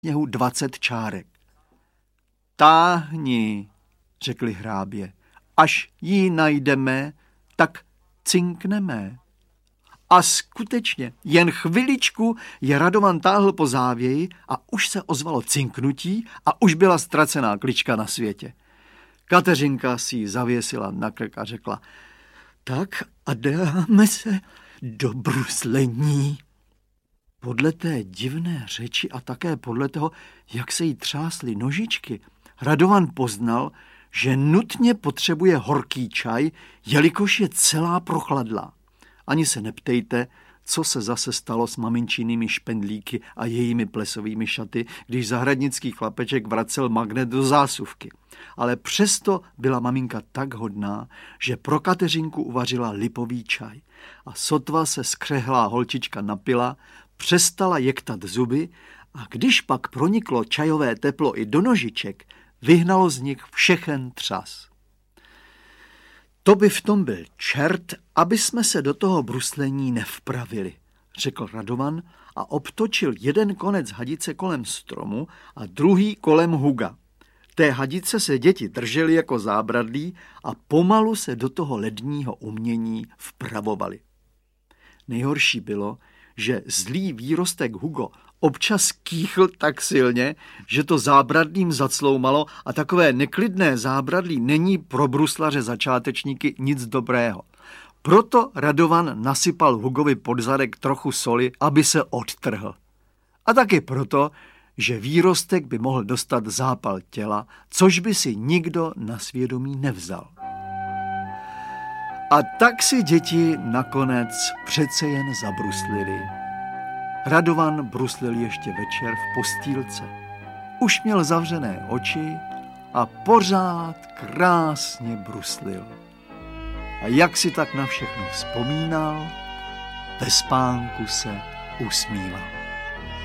sněhu 20 čárek. Táhni, řekli hrábě, až ji najdeme, tak cinkneme. A skutečně, jen chviličku je Radovan táhl po závěji a už se ozvalo cinknutí a už byla ztracená klička na světě. Kateřinka si ji zavěsila na krk a řekla, tak a dáme se do bruslení. Podle té divné řeči a také podle toho, jak se jí třásly nožičky, Radovan poznal, že nutně potřebuje horký čaj, jelikož je celá prochladlá. Ani se neptejte, co se zase stalo s maminčinými špendlíky a jejími plesovými šaty, když zahradnický chlapeček vracel magnet do zásuvky. Ale přesto byla maminka tak hodná, že pro Kateřinku uvařila lipový čaj. A sotva se skřehlá holčička napila, přestala jektat zuby a když pak proniklo čajové teplo i do nožiček, vyhnalo z nich všechen třas. To by v tom byl čert, aby jsme se do toho bruslení nevpravili, řekl Radovan a obtočil jeden konec hadice kolem stromu a druhý kolem huga. Té hadice se děti držely jako zábradlí a pomalu se do toho ledního umění vpravovali. Nejhorší bylo, že zlý výrostek Hugo občas kýchl tak silně, že to zábradlím zacloumalo a takové neklidné zábradlí není pro bruslaře začátečníky nic dobrého. Proto Radovan nasypal Hugovi pod zadek trochu soli, aby se odtrhl. A taky proto, že výrostek by mohl dostat zápal těla, což by si nikdo na svědomí nevzal. A tak si děti nakonec přece jen zabruslili. Radovan bruslil ještě večer v postýlce. Už měl zavřené oči a pořád krásně bruslil. A jak si tak na všechno vzpomínal, ve spánku se usmíval.